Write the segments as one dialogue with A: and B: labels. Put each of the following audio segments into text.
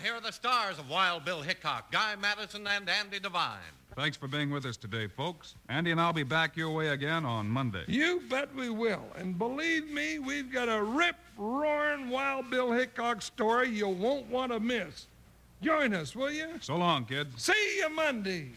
A: here are the stars of Wild Bill Hickok, Guy Madison, and Andy Devine.
B: Thanks for being with us today, folks. Andy and I'll be back your way again on Monday.
C: You bet we will. And believe me, we've got a rip-roaring Wild Bill Hickok story you won't want to miss. Join us, will you?
B: So long, kids.
C: See you Monday.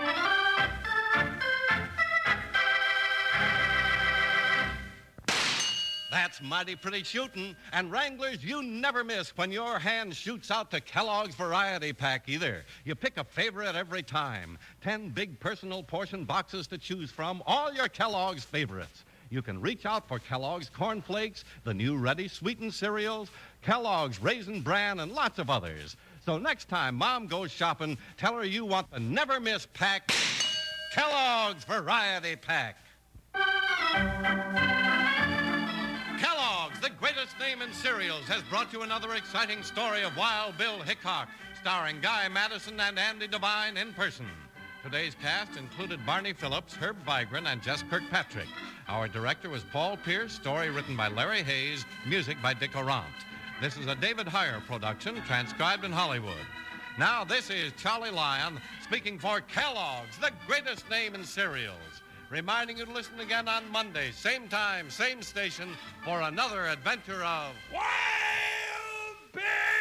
A: That's mighty pretty shooting. And Wranglers, you never miss when your hand shoots out to Kellogg's Variety Pack either. You pick a favorite every time. 10 big personal portion boxes to choose from, all your Kellogg's favorites. You can reach out for Kellogg's Corn Flakes, the new Ready Sweetened cereals, Kellogg's Raisin Bran, and lots of others. So next time Mom goes shopping, tell her you want the never-miss pack, Kellogg's Variety Pack. Kellogg's, the greatest name in cereals, has brought you another exciting story of Wild Bill Hickok, starring Guy Madison and Andy Devine in person. Today's cast included Barney Phillips, Herb Vigran, and Jess Kirkpatrick. Our director was Paul Pierce, story written by Larry Hayes, music by Dick Orant. This is a David Heyer production, transcribed in Hollywood. Now, this is Charlie Lyon speaking for Kellogg's, the greatest name in cereals, reminding you to listen again on Monday, same time, same station, for another adventure of
C: Wild Bill!